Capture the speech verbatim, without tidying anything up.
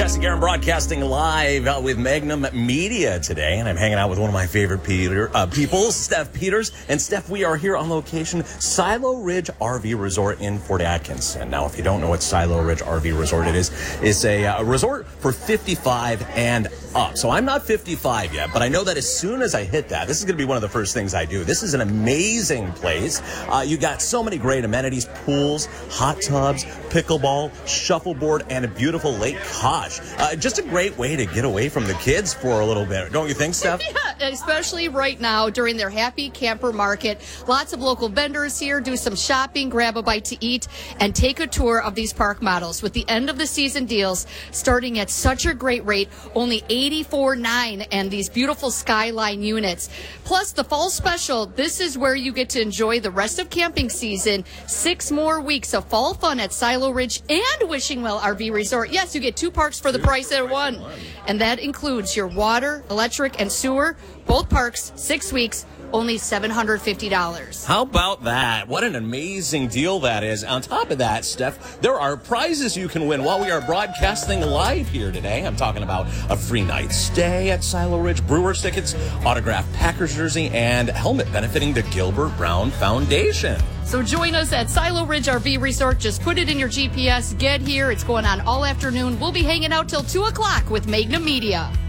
Jesse Guerin broadcasting live uh, with Magnum Media today, and I'm hanging out with one of my favorite Peter, uh, people, Steph Peters. And Steph, we are here on location, Silo Ridge R V Resort in Fort Atkins. And now, if you don't know what Silo Ridge R V Resort it is, it's a uh, resort for fifty-five and up. So I'm not fifty-five yet, but I know that as soon as I hit that, this is going to be one of the first things I do. This is an amazing place. Uh, you got so many great amenities, pools, hot tubs, pickleball, shuffleboard, and a beautiful lake Kosh. Uh, just a great way to get away from the kids for a little bit. Don't you think, Steph? Yeah, especially right now during their Happy Camper Market. Lots of local vendors here. Do some shopping, grab a bite to eat, and take a tour of these park models with the end of the season deals starting at such a great rate, only eighty-four dollars and nine cents, and these beautiful Skyline units. Plus the fall special, this is where you get to enjoy the rest of camping season. Six more weeks of fall fun at Silo Ridge and Wishing Well R V Resort. Yes, you get two parks for the price of one. And that includes your water, electric, and sewer. Both parks, six weeks, only seven hundred fifty dollars. How about that? What an amazing deal that is. On top of that, Steph, there are prizes you can win while we are broadcasting live here today. I'm talking about a free night stay at Silo Ridge, Brewers tickets, autographed Packers jersey, and helmet benefiting the Gilbert Brown Foundation. So join us at Silo Ridge R V Resort. Just put it in your G P S. Get here. It's going on all afternoon. We'll be hanging out till two o'clock with Magnum Media.